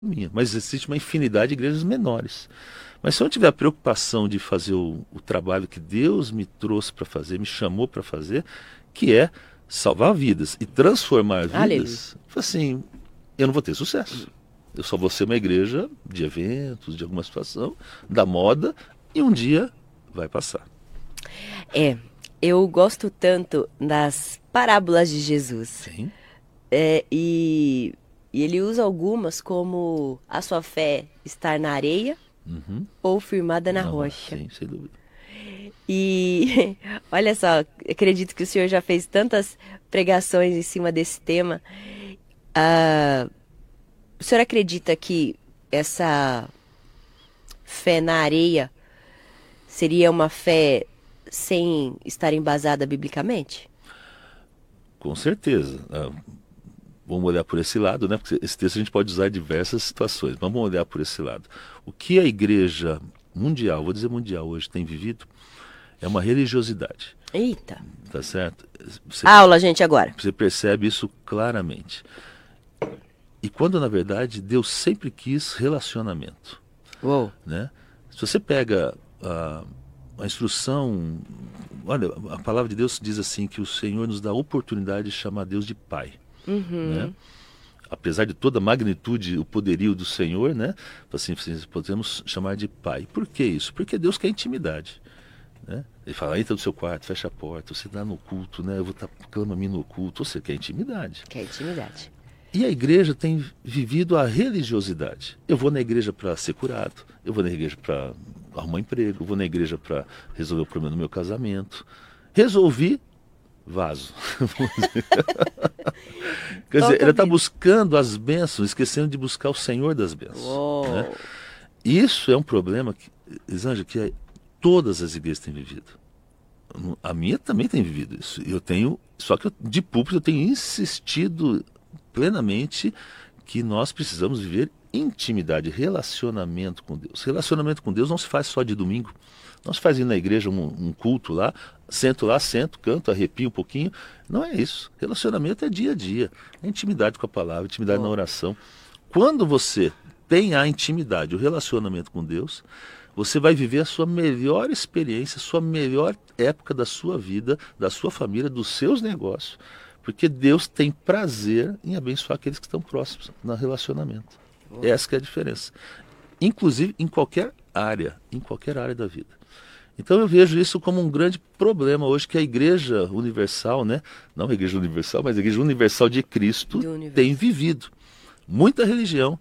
minha, mas existe uma infinidade de igrejas menores. Mas se eu não tiver a preocupação de fazer o trabalho que Deus me trouxe para fazer, me chamou para fazer, que é salvar vidas e transformar Aleluia. vidas, assim, eu não vou ter sucesso. Eu só vou ser uma igreja de eventos, de alguma situação, da moda, e um dia vai passar. É, eu gosto tanto das parábolas de Jesus. Sim, E ele usa algumas como a sua fé estar na areia ou firmada na na rocha, rocha. sim, sem dúvida. E olha só, acredito que o senhor já fez tantas pregações em cima desse tema. Ah, o senhor acredita que essa fé na areia seria uma fé sem estar embasada biblicamente? Com certeza. Vamos olhar por esse lado, né? Porque esse texto a gente pode usar em diversas situações. Mas vamos olhar por esse lado. O que a igreja mundial, vou dizer mundial hoje, tem vivido é uma religiosidade, Eita. tá certo? Você, Aula, gente, agora. você percebe isso claramente. E quando, na verdade, Deus sempre quis relacionamento, Uou. né? Se você pega a instrução, olha, a palavra de Deus diz assim que o Senhor nos dá a oportunidade de chamar Deus de Pai, né? Apesar de toda a magnitude, o poderio do Senhor, né? Assim, podemos chamar de Pai. Por que isso? Porque Deus quer intimidade, né? Ele fala, entra no seu quarto, fecha a porta, você está no culto, né? Eu vou estar, clama a mim no culto, você quer intimidade. Que é intimidade. E a igreja tem vivido a religiosidade. Eu vou na igreja para ser curado, eu vou na igreja para arrumar emprego, eu vou na igreja para resolver o problema do meu casamento. Resolvi, vaso. Quer dizer, Toca a ele está vida. buscando as bênçãos, esquecendo de buscar o Senhor das bênçãos, né? Uou. Isso é um problema que, Elisângela, que todas as igrejas têm vivido. A minha também tem vivido isso. Eu tenho, só que de púlpito eu tenho insistido plenamente que nós precisamos viver intimidade, relacionamento com Deus. Relacionamento com Deus não se faz só de domingo. Não se faz ir na igreja um culto lá, sento, canto, arrepio um pouquinho. Não é isso. Relacionamento é dia a dia. É intimidade com a palavra, intimidade na Uou. oração. Quando você tem a intimidade, o relacionamento com Deus, você vai viver a sua melhor experiência, a sua melhor época da sua vida, da sua família, dos seus negócios. Porque Deus tem prazer em abençoar aqueles que estão próximos no relacionamento. Essa que é a diferença. Inclusive em qualquer área da vida. Então eu vejo isso como um grande problema hoje que a Igreja Universal, né? Não a Igreja Universal, mas a Igreja Universal de Cristo Do tem universo. vivido. Muita religião,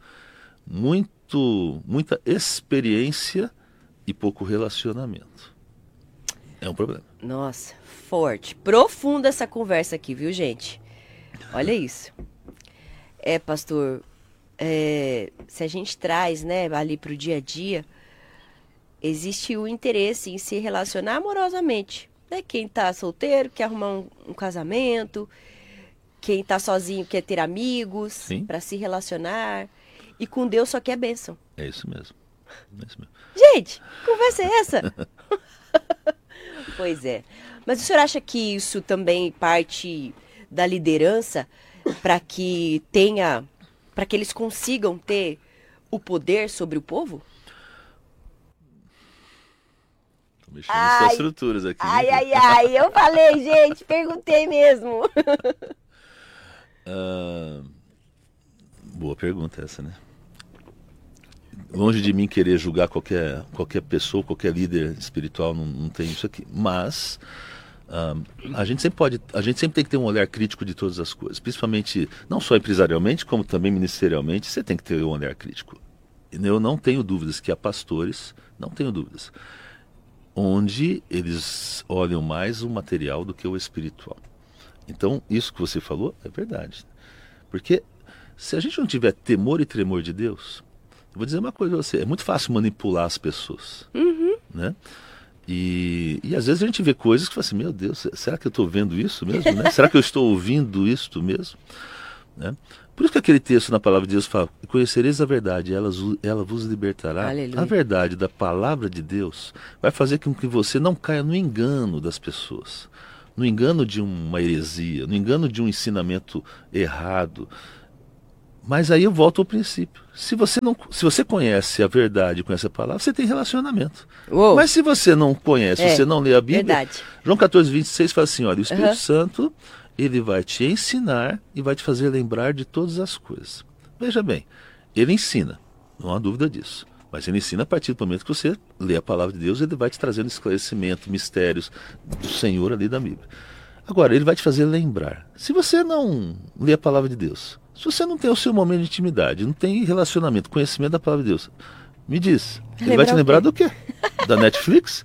muita experiência e pouco relacionamento. É um problema. Nossa, forte. Profunda essa conversa aqui, viu, gente? Olha isso. É, pastor, se a gente traz, né, ali pro dia a dia, existe o interesse em se relacionar amorosamente. Né? Quem tá solteiro quer arrumar um casamento, quem tá sozinho quer ter amigos Sim, para se relacionar. E com Deus só quer bênção. é isso mesmo. É isso mesmo. Gente, que conversa é essa? Pois é. Mas o senhor acha que isso também parte da liderança para que eles consigam ter o poder sobre o povo? Tô mexendo em suas Ai, estruturas aqui, hein? ai, eu falei, gente, perguntei mesmo. Ah, boa pergunta essa, né? Longe de mim querer julgar qualquer pessoa, qualquer líder espiritual, não tem isso aqui. Mas ah, a gente sempre tem que ter um olhar crítico de todas as coisas, principalmente não só empresarialmente, como também ministerialmente, você tem que ter um olhar crítico. Eu não tenho dúvidas que há pastores, não tenho dúvidas, onde eles olham mais o material do que o espiritual. Então, isso que você falou é verdade. Porque se a gente não tiver temor e tremor de Deus, eu vou dizer uma coisa pra você, é muito fácil manipular as pessoas, né? E às vezes a gente vê coisas que fala assim, meu Deus, será que eu estou vendo isso mesmo, né? Será que eu estou ouvindo isto mesmo? Né? Por isso que aquele texto na palavra de Deus fala, conhecereis a verdade, ela vos libertará. A Aleluia. verdade da palavra de Deus vai fazer com que você não caia no engano das pessoas, no engano de uma heresia, no engano de um ensinamento errado. Mas aí eu volto ao princípio. Se você conhece a verdade, conhece a palavra, você tem relacionamento. Uou. Mas se você não conhece, você não lê a Bíblia, verdade. João 14:26 fala assim, olha, o Espírito Santo, ele vai te ensinar e vai te fazer lembrar de todas as coisas. Veja bem, ele ensina, não há dúvida disso. Mas ele ensina a partir do momento que você lê a palavra de Deus, ele vai te trazendo esclarecimento, mistérios do Senhor ali da Bíblia. Agora, ele vai te fazer lembrar. Se você não lê a palavra de Deus, se você não tem o seu momento de intimidade, não tem relacionamento, conhecimento da palavra de Deus, me diz, ele vai te lembrar do quê? Da Netflix?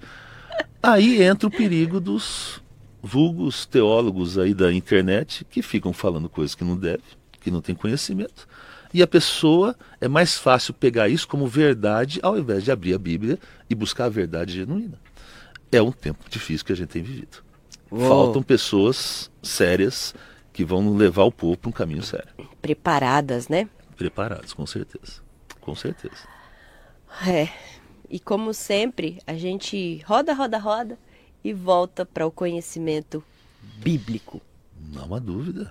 Aí entra o perigo dos vulgos teólogos aí da internet que ficam falando coisas que não deve, que não tem conhecimento. E a pessoa, é mais fácil pegar isso como verdade ao invés de abrir a Bíblia e buscar a verdade genuína. É um tempo difícil que a gente tem vivido. Uou. Faltam pessoas sérias que vão levar o povo para um caminho sério. Preparadas, né? Preparados, com certeza. Com certeza. É. E como sempre, a gente roda e volta para o conhecimento bíblico. Não há dúvida.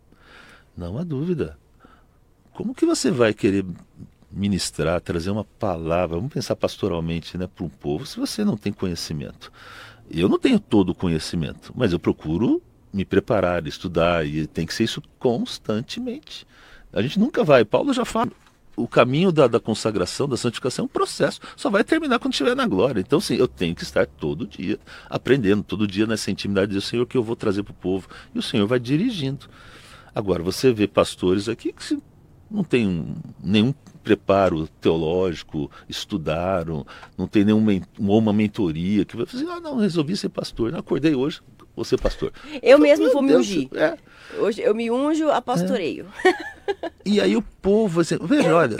Não há dúvida. Como que você vai querer ministrar, trazer uma palavra, vamos pensar pastoralmente, né, para um povo, se você não tem conhecimento? Eu não tenho todo o conhecimento, mas eu procuro me preparar, estudar, e tem que ser isso constantemente. A gente nunca vai, Paulo já fala, o caminho da consagração, da santificação é um processo, só vai terminar quando estiver na glória. Então, sim, eu tenho que estar todo dia aprendendo, todo dia nessa intimidade do Senhor que eu vou trazer para o povo, e o Senhor vai dirigindo. Agora, você vê pastores aqui que não tem nenhum preparo teológico, estudaram, não tem uma mentoria que vai fazer, não, resolvi ser pastor, não, acordei hoje, vou ser pastor. Eu mesmo vou me Deus, ungir. Hoje eu me unjo a pastoreio. E aí o povo, assim, veja, olha,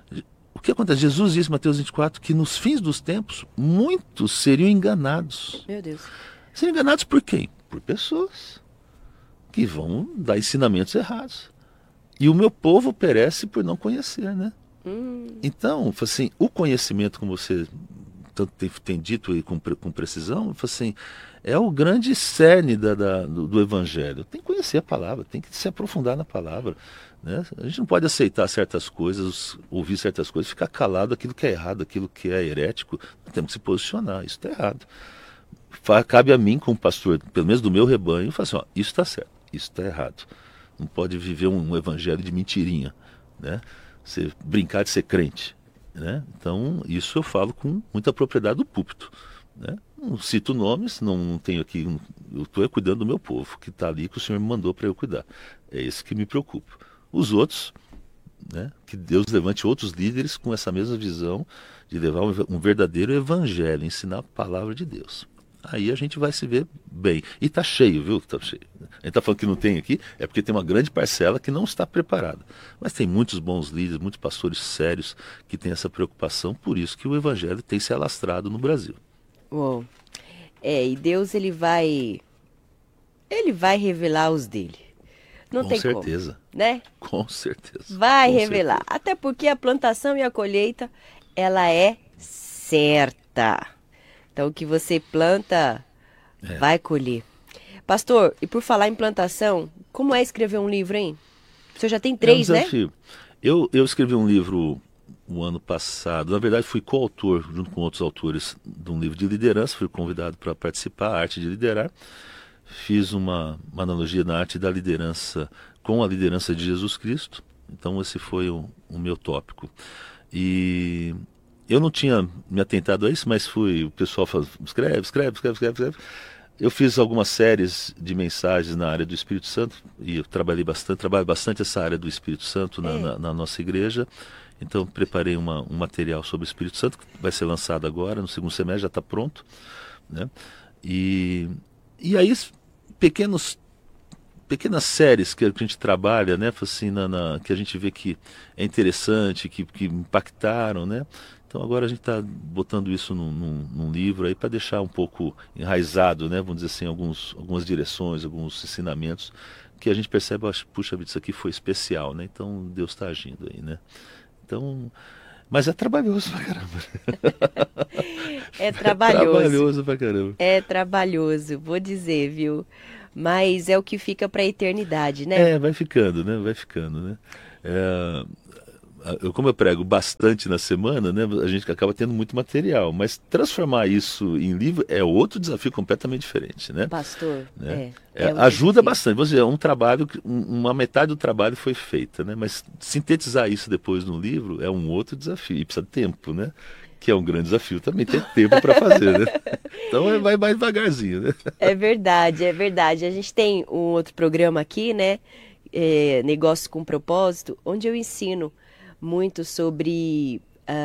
o que acontece? Jesus disse em Mateus 24 que nos fins dos tempos, muitos seriam enganados. Meu Deus. Seriam enganados por quem? Por pessoas que vão dar ensinamentos errados. E o meu povo perece por não conhecer, né? Então, assim, o conhecimento, como você tanto tem dito aí com precisão, assim, é o grande cerne do Evangelho. Tem que conhecer a palavra, tem que se aprofundar na palavra, né? A gente não pode aceitar certas coisas, ouvir certas coisas, ficar calado aquilo que é errado, aquilo que é herético. Nós temos que se posicionar, isso está errado. Cabe a mim, como pastor, pelo menos do meu rebanho, falar assim, ó, isso está certo, isso está errado. Não pode viver um evangelho de mentirinha, né? Você brincar de ser crente, né? Então, isso eu falo com muita propriedade do púlpito, né? Não cito nomes, não tenho aqui, eu estou cuidando do meu povo, que está ali, que o Senhor me mandou para eu cuidar. É isso que me preocupa. Os outros, né? Que Deus levante outros líderes com essa mesma visão de levar um verdadeiro evangelho, ensinar a palavra de Deus. Aí a gente vai se ver bem. E está cheio, viu? Tá cheio. A gente está falando que não tem aqui, é porque tem uma grande parcela que não está preparada. Mas tem muitos bons líderes, muitos pastores sérios que têm essa preocupação, por isso que o evangelho tem se alastrado no Brasil. Uou. E Deus, ele vai revelar os dele. Não Com tem certeza. como, né? Com certeza. Vai Com revelar. certeza. Até porque a plantação e a colheita, ela é certa. Então, o que você planta, vai colher. Pastor, e por falar em plantação, como é escrever um livro, hein? O senhor já tem 3, é um né? desafio. Eu escrevi um livro o ano passado. Na verdade, fui coautor, junto com outros autores, de um livro de liderança. Fui convidado para participar, a arte de liderar. Fiz uma analogia na arte da liderança com a liderança de Jesus Cristo. Então, esse foi o meu tópico. E eu não tinha me atentado a isso, mas o pessoal falou, escreve. Eu fiz algumas séries de mensagens na área do Espírito Santo, e eu trabalho bastante essa área do Espírito Santo na nossa igreja. Então, preparei um material sobre o Espírito Santo, que vai ser lançado agora, no segundo semestre, já está pronto, né? E aí, pequenas séries que a gente trabalha, né, assim, que a gente vê que é interessante, que impactaram, né? Então agora a gente está botando isso num livro aí para deixar um pouco enraizado, né? Vamos dizer assim, algumas direções, alguns ensinamentos que a gente percebe, puxa vida, isso aqui foi especial, né? Então Deus está agindo aí, né? Então, mas é trabalhoso pra caramba. É trabalhoso. É trabalhoso pra caramba. É trabalhoso, vou dizer, viu? Mas é o que fica para a eternidade, né? Vai ficando, né? Vai ficando, né? Como eu prego bastante na semana, né, a gente acaba tendo muito material, mas transformar isso em livro é outro desafio completamente diferente, né? Pastor, Né? um Ajuda desafio. bastante. Vamos dizer, um trabalho, uma metade do trabalho foi feita, né? Mas sintetizar isso depois no livro é um outro desafio e precisa de tempo, né? Que é um grande desafio também ter tempo para fazer, né? Então vai mais devagarzinho, né? É verdade, é verdade. A gente tem um outro programa aqui, né? Negócios com Propósito, onde eu ensino muito sobre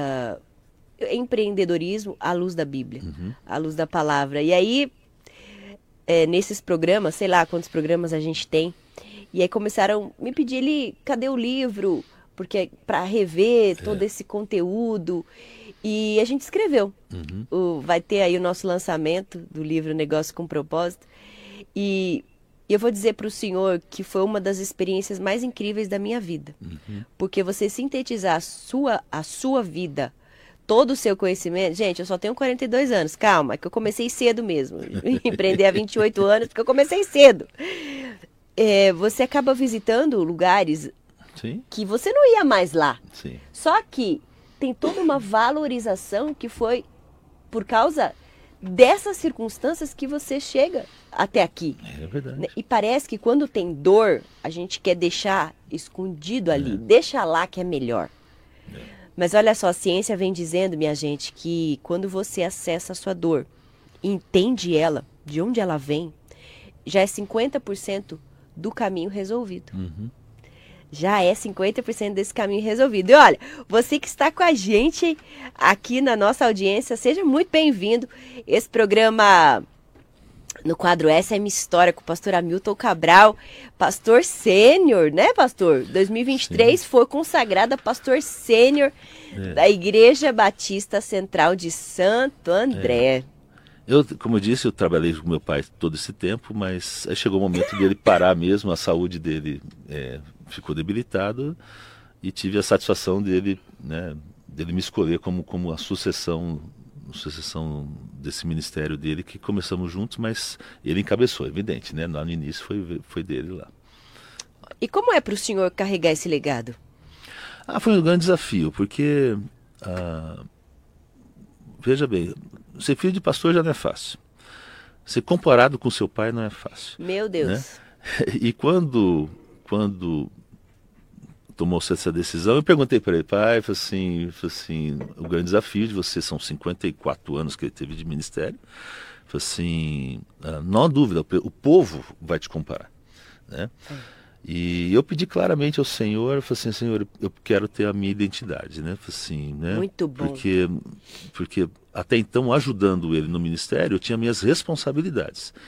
empreendedorismo à luz da Bíblia, à luz da palavra. E aí, nesses programas, sei lá quantos programas a gente tem, e aí começaram a me pedir ali, cadê o livro? Porque para rever todo esse conteúdo. E a gente escreveu. Vai ter aí o nosso lançamento do livro Negócio com Propósito. E eu vou dizer para o senhor que foi uma das experiências mais incríveis da minha vida. Porque você sintetizar a sua vida, todo o seu conhecimento. Gente, eu só tenho 42 anos, calma, que eu comecei cedo mesmo. Empreender há 28 anos, porque eu comecei cedo. Você acaba visitando lugares Sim, que você não ia mais lá. sim. Só que tem toda uma valorização que foi por causa dessas circunstâncias que você chega até aqui. É verdade. Né? E parece que quando tem dor, a gente quer deixar escondido ali. Deixa lá que é melhor. Mas olha só, a ciência vem dizendo, minha gente, que quando você acessa a sua dor, entende ela, de onde ela vem, já é 50% do caminho resolvido. Já é 50% desse caminho resolvido. E olha, você que está com a gente aqui na nossa audiência, seja muito bem-vindo. Esse programa no quadro Essa é Minha História, com o pastor Hamilton Cabral, pastor sênior, né, pastor? 2023 Sim. foi consagrado a pastor sênior da Igreja Batista Central de Santo André. Como eu disse, eu trabalhei com meu pai todo esse tempo, mas aí chegou o momento dele parar mesmo, a saúde dele ficou debilitada e tive a satisfação dele, né, dele me escolher como a sucessão desse ministério dele, que começamos juntos, mas ele encabeçou, evidente, né? Lá no início foi dele lá. E como é para o senhor carregar esse legado? Foi um grande desafio, porque, veja bem, ser filho de pastor já não é fácil. Ser comparado com seu pai não é fácil. Meu Deus. Né? E quando tomou-se essa decisão, eu perguntei para ele, pai, falei assim, o grande desafio de você, são 54 anos que ele teve de ministério, falei assim, não há dúvida, o povo vai te comparar. Né? E eu pedi claramente ao Senhor, falei assim, Senhor, eu quero ter a minha identidade, né? Falei assim, né? Muito bom. Porque até então, ajudando ele no ministério, eu tinha minhas responsabilidades.